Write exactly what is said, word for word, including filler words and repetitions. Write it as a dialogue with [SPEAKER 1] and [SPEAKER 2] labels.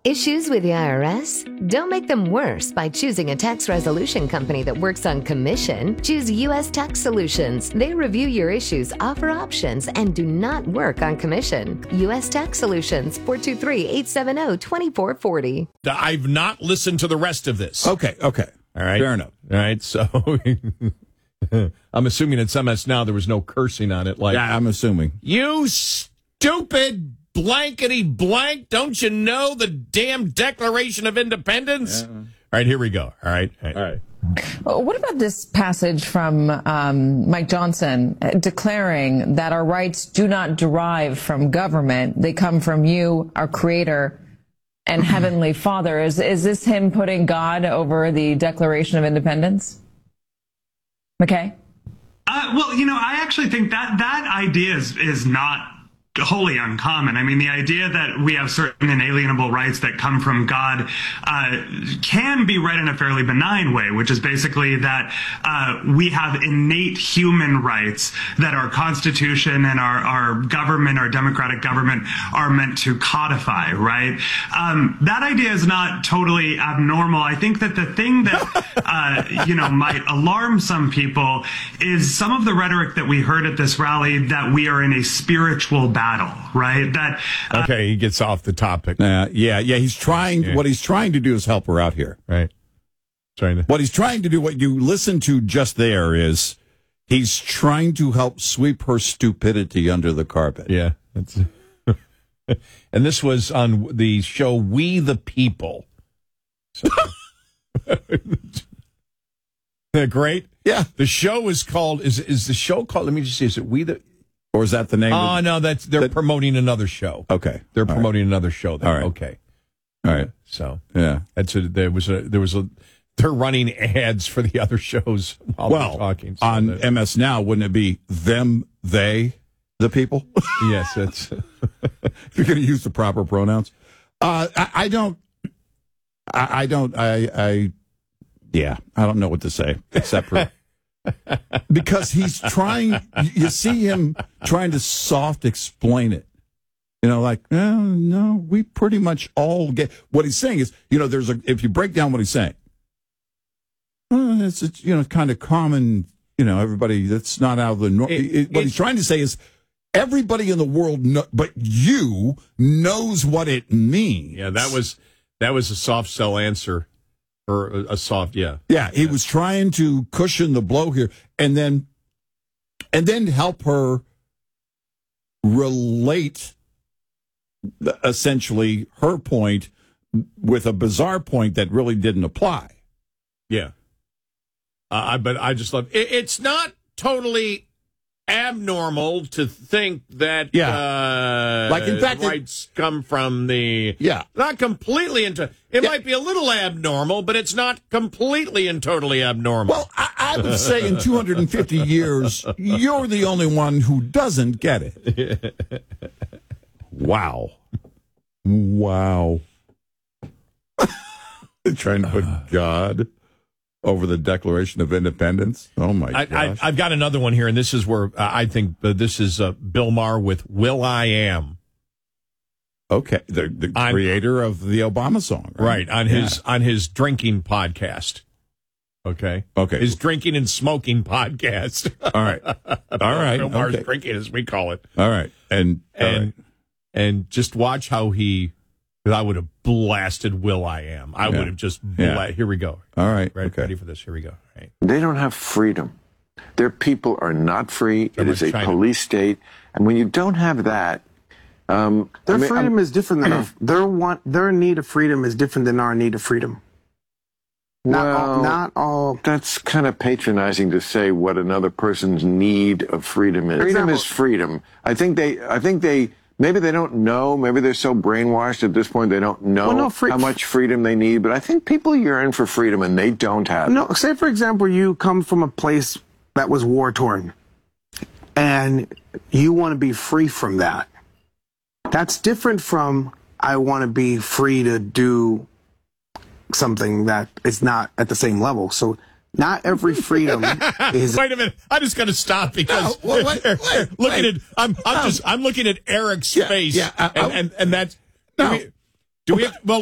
[SPEAKER 1] Issues with the I R S? Don't make them worse by choosing a tax resolution company that works on commission. Choose U S Tax Solutions. They review your issues, offer options, and do not work on commission. U S Tax Solutions, four two three, eight seven zero, two four four zero.
[SPEAKER 2] I've not listened to the rest of this.
[SPEAKER 3] Okay, okay.
[SPEAKER 2] All right.
[SPEAKER 3] Fair enough.
[SPEAKER 2] All right, so I'm assuming in some S now there was no cursing on it. Like,
[SPEAKER 3] Yeah, I'm assuming.
[SPEAKER 2] you stupid blankety blank, don't you know the damn Declaration of Independence?
[SPEAKER 3] Yeah.
[SPEAKER 2] All right, here we go. All right. All right.
[SPEAKER 3] All right.
[SPEAKER 4] Well, what about this passage from um, Mike Johnson uh, declaring that our rights do not derive from government? They come from you, our Creator, and Heavenly Father. Is, is this him putting God over the Declaration of Independence? McKay?
[SPEAKER 5] Uh, well, you know, I actually think that that idea is, is not wholly uncommon. I mean, the idea that we have certain inalienable rights that come from God uh, can be read in a fairly benign way, which is basically that uh, we have innate human rights that our Constitution and our, our government, our democratic government, are meant to codify, right? Um, that idea is not totally abnormal. I think that the thing that, uh, you know, might alarm some people is some of the rhetoric that we heard at this rally that we are in a spiritual battle. Battle, right? That uh,
[SPEAKER 2] Okay, he gets off the topic.
[SPEAKER 3] Uh, yeah, yeah. He's trying.
[SPEAKER 2] Yeah.
[SPEAKER 3] What he's trying to do is help her out here.
[SPEAKER 2] Right. Trying to.
[SPEAKER 3] What he's trying to do, what you listen to just there, is he's trying to help sweep her stupidity under the carpet.
[SPEAKER 2] Yeah. That's, and this was on the show We the People. So, they're great.
[SPEAKER 3] Yeah.
[SPEAKER 2] The show is called. Is is the show called? Let me just see. Is it We the?
[SPEAKER 3] Or is that the name?
[SPEAKER 2] Oh,
[SPEAKER 3] of,
[SPEAKER 2] no, that's they're
[SPEAKER 3] that,
[SPEAKER 2] promoting another show.
[SPEAKER 3] Okay.
[SPEAKER 2] They're
[SPEAKER 3] All
[SPEAKER 2] promoting right. another show. There.
[SPEAKER 3] All right.
[SPEAKER 2] Okay.
[SPEAKER 3] All right.
[SPEAKER 2] So
[SPEAKER 3] yeah,
[SPEAKER 2] that's a, there was a there was a they're running ads for the other shows while
[SPEAKER 3] well,
[SPEAKER 2] they're talking. So
[SPEAKER 3] on
[SPEAKER 2] that,
[SPEAKER 3] M S Now, wouldn't it be them, they, the people?
[SPEAKER 2] Yes, it's
[SPEAKER 3] if you're going to use the proper pronouns. Uh, I, I don't. I, I don't. I, I. Yeah, I don't know what to say except for. Because he's trying, you see him trying to soft explain it. You know, like, oh, no, we pretty much all get, what he's saying is, you know, there's a, if you break down what he's saying, well, it's, it's, you know, kind of common, you know, everybody that's not out of the norm. What he's trying to say is, everybody in the world, know, but you knows what it means.
[SPEAKER 2] Yeah, that was, that was a soft sell answer. Or a, a soft, yeah.
[SPEAKER 3] Yeah, he yeah. was trying to cushion the blow here, and then, and then help her relate, essentially, her point with a bizarre point that really didn't apply.
[SPEAKER 2] Yeah. Uh, I but I just love it, it's not totally abnormal to think that
[SPEAKER 3] yeah.
[SPEAKER 2] uh,
[SPEAKER 3] like in fact
[SPEAKER 2] rights it, come from the
[SPEAKER 3] yeah
[SPEAKER 2] not completely into it yeah. might be a little abnormal, but it's not completely and totally abnormal.
[SPEAKER 3] Well, I, I would say in two hundred fifty years you're the only one who doesn't get it. Wow. Wow. They're trying to put God over the Declaration of Independence. Oh, my
[SPEAKER 2] I,
[SPEAKER 3] gosh.
[SPEAKER 2] I, I've got another one here, and this is where uh, I think uh, this is uh, Bill Maher with Will I Am.
[SPEAKER 3] Okay, the, the
[SPEAKER 2] on,
[SPEAKER 3] creator of the Obama song.
[SPEAKER 2] Right,
[SPEAKER 3] right
[SPEAKER 2] on
[SPEAKER 3] yeah.
[SPEAKER 2] his on his drinking podcast. Okay?
[SPEAKER 3] Okay.
[SPEAKER 2] His drinking and smoking podcast.
[SPEAKER 3] All right. All right.
[SPEAKER 2] Bill Maher's
[SPEAKER 3] okay.
[SPEAKER 2] drinking, as we call it.
[SPEAKER 3] All right. And,
[SPEAKER 2] and,
[SPEAKER 3] all right.
[SPEAKER 2] and just watch how he... I would have blasted Will I Am. I
[SPEAKER 3] yeah.
[SPEAKER 2] would have just
[SPEAKER 3] yeah.
[SPEAKER 2] bla- Here we go.
[SPEAKER 3] All right.
[SPEAKER 2] Ready,
[SPEAKER 3] okay.
[SPEAKER 2] ready for this? Here we go. Right.
[SPEAKER 6] They don't have freedom. Their people are not free.
[SPEAKER 2] So
[SPEAKER 6] it is a
[SPEAKER 2] China.
[SPEAKER 6] police state. And when you don't have that, um,
[SPEAKER 7] their
[SPEAKER 6] I mean,
[SPEAKER 7] freedom
[SPEAKER 6] I'm,
[SPEAKER 7] is different than our, their want. Their need of freedom is different than our need of freedom. Not
[SPEAKER 6] well,
[SPEAKER 7] all. Not all.
[SPEAKER 6] That's kind of patronizing to say what another person's need of freedom is. Freedom
[SPEAKER 7] example,
[SPEAKER 6] is freedom. I think they. I think they. Maybe they don't know. Maybe they're so brainwashed at this point they don't know
[SPEAKER 7] well, no, free,
[SPEAKER 6] how much freedom they need. But I think people yearn for freedom and they don't have it.
[SPEAKER 7] No, say for example, you come from a place that was war torn, and you want to be free from that. That's different from I want to be free to do something that is not at the same level. So. Not every freedom is.
[SPEAKER 2] Wait a minute! I just got to stop because
[SPEAKER 3] no, wait, wait, wait,
[SPEAKER 2] looking
[SPEAKER 3] wait.
[SPEAKER 2] at I'm I'm
[SPEAKER 3] no.
[SPEAKER 2] just I'm looking at Eric's
[SPEAKER 3] yeah,
[SPEAKER 2] face,
[SPEAKER 3] yeah, I,
[SPEAKER 2] and, and and that's
[SPEAKER 3] no.
[SPEAKER 2] do we, do we have, well